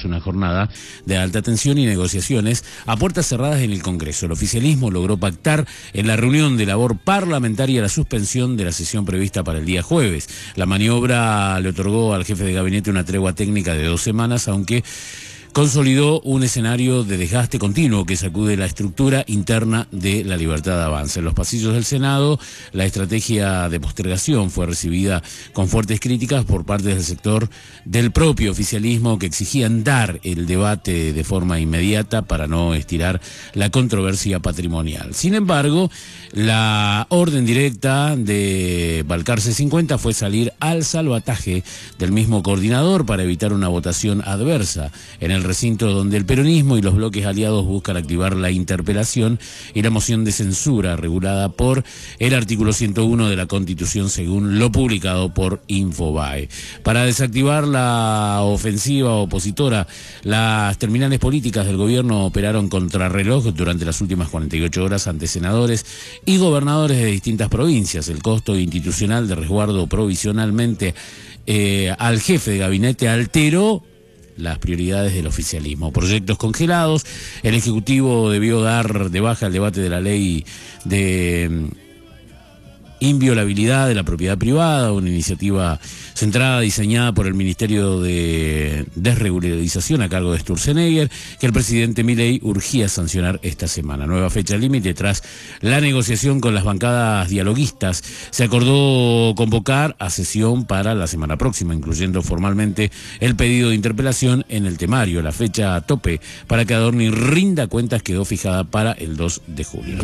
horas, una jornada de alta tensión y negociaciones a puertas cerradas en el Congreso. El oficialismo logró pactar en la reunión de labor parlamentaria la suspensión de la sesión prevista para el día jueves. La maniobra le otorgó al jefe de gabinete una tregua técnica de 2 semanas, aunque consolidó un escenario de desgaste continuo que sacude la estructura interna de la Libertad Avanza. En los pasillos del Senado, la estrategia de postergación fue recibida con fuertes críticas por parte del sector del propio oficialismo, que exigían dar el debate de forma inmediata para no estirar la controversia patrimonial. Sin embargo, la orden directa de Balcarce 50 fue salir al salvataje del mismo coordinador para evitar una votación adversa en el recinto donde el peronismo y los bloques aliados buscan activar la interpelación y la moción de censura regulada por el artículo 101 de la Constitución, según lo publicado por Infobae. Para desactivar la ofensiva opositora, las terminales políticas del gobierno operaron contrarreloj durante las últimas 48 horas ante senadores y gobernadores de distintas provincias. El costo institucional de resguardo provisionalmente al jefe de gabinete alteró las prioridades del oficialismo. Proyectos congelados. El Ejecutivo debió dar de baja el debate de la ley de inviolabilidad de la propiedad privada, una iniciativa centrada, diseñada por el Ministerio de Desregularización a cargo de Sturzenegger, que el presidente Milei urgía sancionar esta semana. Nueva fecha límite tras la negociación con las bancadas dialoguistas. Se acordó convocar a sesión para la semana próxima, incluyendo formalmente el pedido de interpelación en el temario. La fecha tope para que Adorni rinda cuentas quedó fijada para el 2 de julio.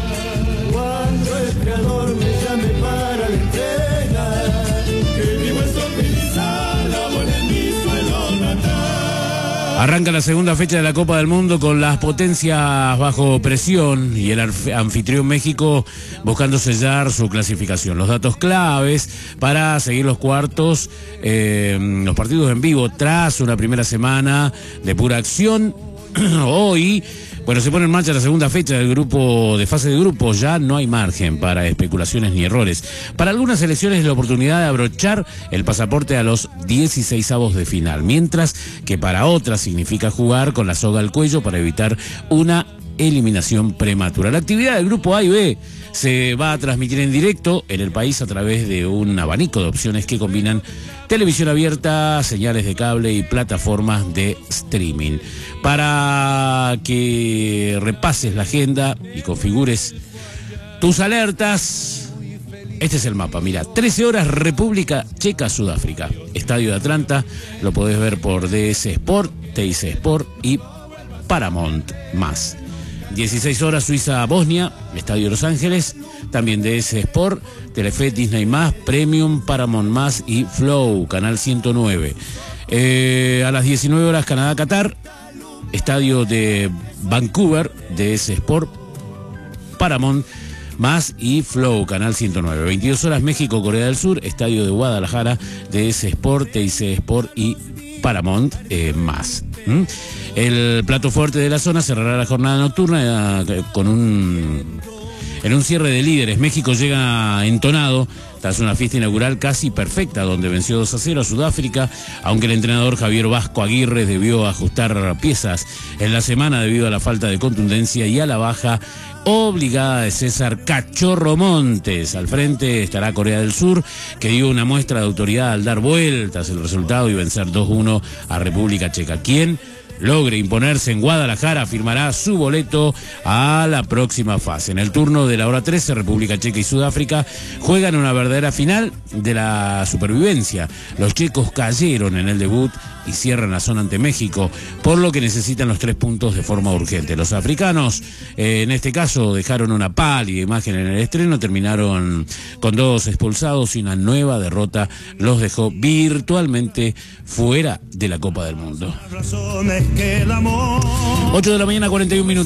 Cuando el creador me llame para la entrega, que mi hueso pisado en mi suelo natal. Arranca la segunda fecha de la Copa del Mundo con las potencias bajo presión y el anfitrión México buscando sellar su clasificación. Los datos claves para seguir los cuartos, los partidos en vivo tras una primera semana de pura acción. Hoy, bueno, se pone en marcha la segunda fecha del grupo de fase de grupos. Ya no hay margen para especulaciones ni errores. Para algunas selecciones es la oportunidad de abrochar el pasaporte a los 16avos de final, mientras que para otras significa jugar con la soga al cuello para evitar una eliminación prematura. La actividad del grupo A y B se va a transmitir en directo en el país a través de un abanico de opciones que combinan televisión abierta, señales de cable y plataformas de streaming. Para que repases la agenda y configures tus alertas, este es el mapa. Mira, 13 horas República Checa, Sudáfrica. Estadio de Atlanta, lo podés ver por DS Sport, TIC Sport y Paramount+. 16 horas Suiza, Bosnia, Estadio de Los Ángeles, también DS Sport, Telefe, Disney+, Premium, Paramount+, y Flow, Canal 109. A las 19 horas Canadá, Qatar, Estadio de Vancouver, DS Sport, Paramount+, y Flow, Canal 109. 22 horas México, Corea del Sur, Estadio de Guadalajara, DS Sport, TIC Sport y Paramount+. El plato fuerte de la zona cerrará la jornada nocturna en un cierre de líderes. México llega entonado tras una fiesta inaugural casi perfecta, donde venció 2-0 a Sudáfrica, aunque el entrenador Javier Vasco Aguirre debió ajustar piezas en la semana debido a la falta de contundencia y a la baja obligada de César Cachorro Montes. Al frente estará Corea del Sur, que dio una muestra de autoridad al dar vueltas el resultado y vencer 2-1 a República Checa. ¿Quién logre imponerse en Guadalajara firmará su boleto a la próxima fase? En el turno de la hora 13, República Checa y Sudáfrica juegan una verdadera final de la supervivencia. Los checos cayeron en el debut y cierran la zona ante México, por lo que necesitan los 3 puntos de forma urgente. Los africanos, en este caso, dejaron una pálida imagen en el estreno, terminaron con 2 expulsados y una nueva derrota los dejó virtualmente fuera de la Copa del Mundo. 8 de la mañana, 41 minutos.